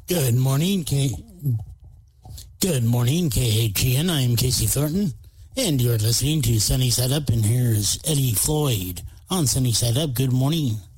Good morning, KHGN. I'm Casey Thornton, and you're listening to Sunny Side Up, and here's Eddie Floyd on Sunny Side Up. Good morning.